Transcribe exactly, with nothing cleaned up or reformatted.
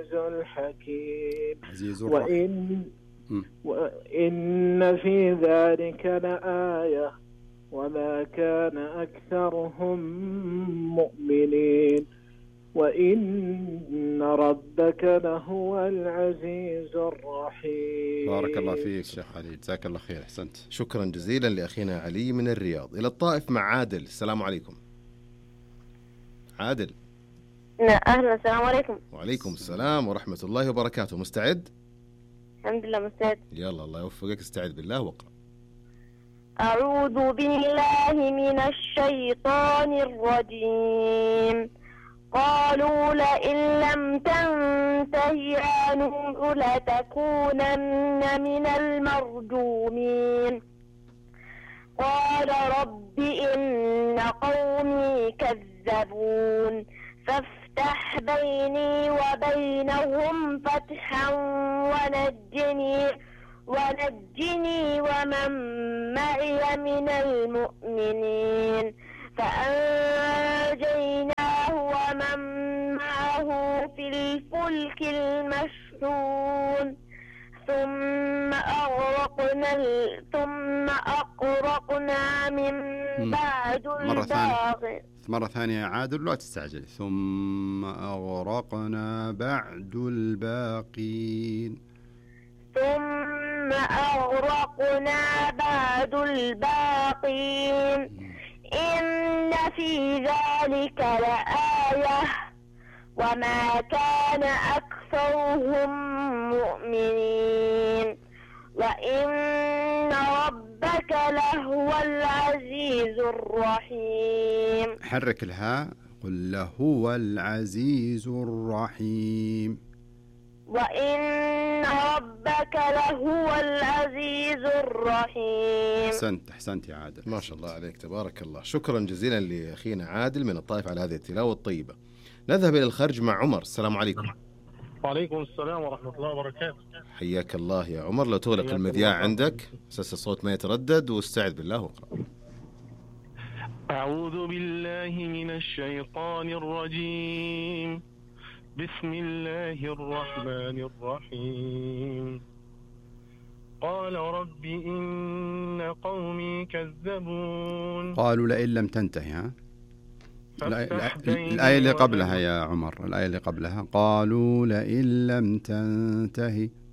العزيز الحكيم. عزيز وإن, وإن في ذلك لآية وما كان أكثرهم مؤمنين وإن ربك لهو العزيز الرحيم. بارك الله فيك شيخ علي، جزاك الله خير، أحسنت. شكرا جزيلا لأخينا علي من الرياض. إلى الطائف مع عادل. السلام عليكم عادل. أهلا، السلام عليكم. وعليكم السلام ورحمة الله وبركاته. مستعد؟ الحمد لله مستعد. يلا الله يوفقك، استعد بالله واقرأ. أعوذ بالله من الشيطان الرجيم. قالوا لئن لم تنته يا نوح لتكونن من المرجومين. قال رب إن قومي كذبون فافتح بيني وبينهم فتحا ونجني ونجني ومن معي من المؤمنين. فأنجيناه ومن معه في الفلك المشحون ثم أغرقنا ثم أغرقنا من بعد الباقين. مرة ثانية يا عادل لا تستعجل. ثم أغرقنا بعد الباقين. ثم أغرقنا بعد الباقين. إن في ذلك لآية وما كان أكثرهم مؤمنين وإن ربك لهو العزيز الرحيم. حرك الهاء، قل لهو العزيز الرحيم. وإن ربك لهو العزيز الرحيم. أحسنت أحسنت يا عادل، ما شاء الله عليك، تبارك الله. شكرا جزيلا لأخينا عادل من الطائف على هذه التلاوة الطيبة. نذهب إلى الخرج مع عمر. السلام عليكم. وعليكم السلام ورحمة الله وبركاته. حياك الله يا عمر. لو تغلق المذياع عندك أساس الصوت ما يتردد، واستعذ بالله واقرأ. أعوذ بالله من الشيطان الرجيم. بسم الله الرحمن الرحيم. قال رب إن قومي كذبون. قالوا لئن لم تنتهي. ها الآية اللي قبلها يا عمر، الآية اللي قبلها قالوا لئن لم تنتهي.